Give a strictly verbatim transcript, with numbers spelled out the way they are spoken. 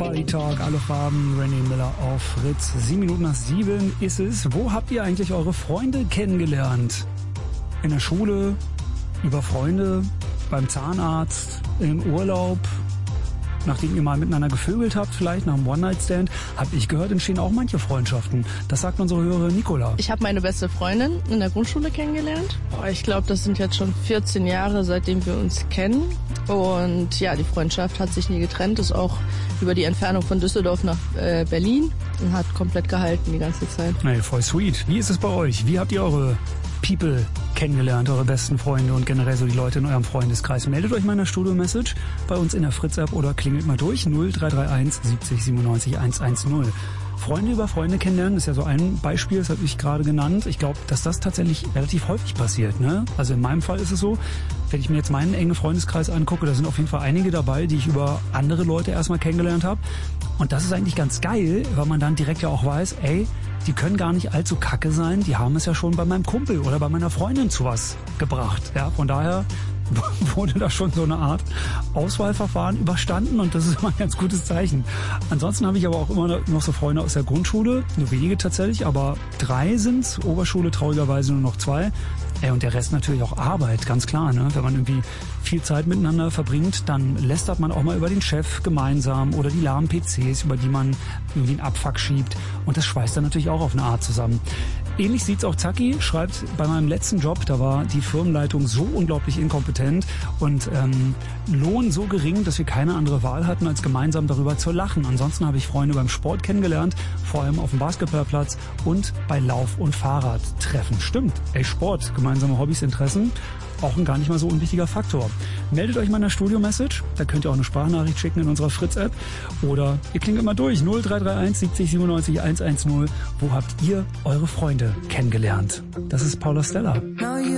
Party Talk, alle Farben, René Miller auf Fritz. Sieben Minuten nach sieben ist es. Wo habt ihr eigentlich eure Freunde kennengelernt? In der Schule, über Freunde, beim Zahnarzt, im Urlaub, nachdem ihr mal miteinander gevögelt habt, vielleicht nach einem One-Night-Stand, habe ich gehört, entstehen auch manche Freundschaften. Das sagt unsere Hörerin Nicola. Ich habe meine beste Freundin in der Grundschule kennengelernt. Boah, ich glaube, das sind jetzt schon vierzehn Jahre, seitdem wir uns kennen. Und ja, die Freundschaft hat sich nie getrennt, ist auch über die Entfernung von Düsseldorf nach äh, Berlin und hat komplett gehalten die ganze Zeit. Hey, voll sweet. Wie ist es bei euch? Wie habt ihr eure People kennengelernt, eure besten Freunde und generell so die Leute in eurem Freundeskreis? Meldet euch mal in der Studio-Message bei uns in der Fritz-App oder klingelt mal durch null drei drei eins siebzig siebenundneunzig hundertzehn. Freunde über Freunde kennenlernen ist ja so ein Beispiel, das habe ich gerade genannt. Ich glaube, dass das tatsächlich relativ häufig passiert, ne? Also in meinem Fall ist es so, wenn ich mir jetzt meinen engen Freundeskreis angucke, da sind auf jeden Fall einige dabei, die ich über andere Leute erstmal kennengelernt habe. Und das ist eigentlich ganz geil, weil man dann direkt ja auch weiß, ey, die können gar nicht allzu kacke sein, die haben es ja schon bei meinem Kumpel oder bei meiner Freundin zu was gebracht. Ja, von daher wurde da schon so eine Art Auswahlverfahren überstanden und das ist immer ein ganz gutes Zeichen. Ansonsten habe ich aber auch immer noch so Freunde aus der Grundschule, nur wenige tatsächlich, aber drei sind's, Oberschule traurigerweise nur noch zwei. Ey, und der Rest natürlich auch Arbeit, ganz klar, ne? Wenn man irgendwie viel Zeit miteinander verbringt, dann lästert man auch mal über den Chef gemeinsam oder die lahmen P Cs, über die man irgendwie einen Abfuck schiebt und das schweißt dann natürlich auch auf eine Art zusammen. Ähnlich sieht's auch Zacki, schreibt, bei meinem letzten Job, da war die Firmenleitung so unglaublich inkompetent und ähm, Lohn so gering, dass wir keine andere Wahl hatten, als gemeinsam darüber zu lachen. Ansonsten habe ich Freunde beim Sport kennengelernt, vor allem auf dem Basketballplatz und bei Lauf- und Fahrradtreffen. Stimmt, ey, Sport, gemeinsame Hobbys, Interessen, auch ein gar nicht mal so unwichtiger Faktor. Meldet euch mal in der Studio-Message, da könnt ihr auch eine Sprachnachricht schicken in unserer Fritz-App oder ihr klingt immer durch null drei drei eins siebzig siebenundneunzig hundertzehn. Wo habt ihr eure Freunde kennengelernt? Das ist Paula Stella.